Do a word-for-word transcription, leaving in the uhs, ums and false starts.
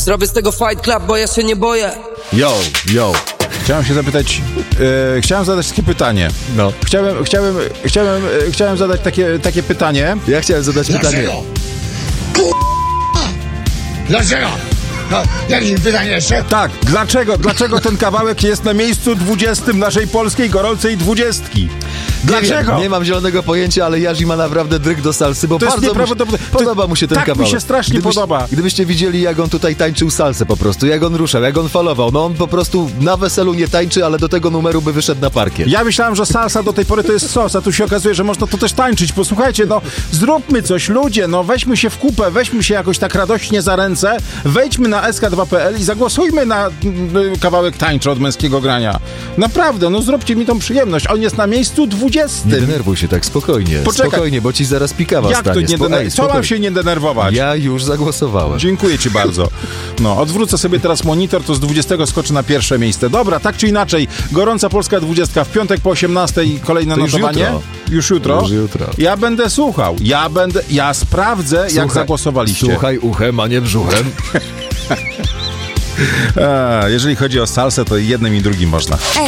Zrobię z tego Fight Club, bo ja się nie boję. Yo, yo. Chciałem się zapytać, e, chciałem zadać takie pytanie. No. Chciałem, chciałem, chciałem, e, chciałem zadać takie, takie pytanie. Ja chciałem zadać pytanie. Dlaczego? Dlaczego? No, jakie pytanie jeszcze? Tak, dlaczego, dlaczego ten kawałek jest na miejscu dwudziestym naszej polskiej gorącej dwudziestki? Dlaczego? Nie, wiem, nie mam zielonego pojęcia, ale Jazi ma naprawdę dryg do salsy, bo To jest bardzo mu się, nieprawdopodobne. podoba mu się ten tak kawałek. mi się strasznie Gdybyś, podoba. Gdybyście widzieli, jak on tutaj tańczył salsę po prostu, jak on ruszał, jak on falował, no on po prostu na weselu nie tańczy, ale do tego numeru by wyszedł na parkiet. Ja myślałem, że salsa do tej pory to jest sos, a tu się okazuje, że można to też tańczyć. Posłuchajcie, no zróbmy coś, ludzie, no weźmy się w kupę, weźmy się jakoś tak radośnie za ręce, wejdźmy na S K dwa kropka P L i zagłosujmy na y, kawałek tańczy od Męskiego Grania. Naprawdę, no zróbcie mi tą przyjemność. On jest na miejscu dwudziestym. Nie denerwuj się tak, spokojnie, Poczekaj. spokojnie, bo ci zaraz pikawa Jak to stanie. nie Spo- dener- Ej, Co mam spokojnie. się nie denerwować? Ja już zagłosowałem. Dziękuję ci bardzo. No, odwrócę sobie teraz monitor, to z dwudziestego skoczy na pierwsze miejsce. Dobra, tak czy inaczej, gorąca polska dwudziestka w piątek po osiemnastej kolejne To już notowanie. jutro. Już jutro. Już jutro. Ja będę słuchał. Ja będę, ja sprawdzę, jak Słuchaj, zagłosowaliście. Słuchaj uchem, a nie brzuchem. A, jeżeli chodzi o salsę, to jednym i drugim można.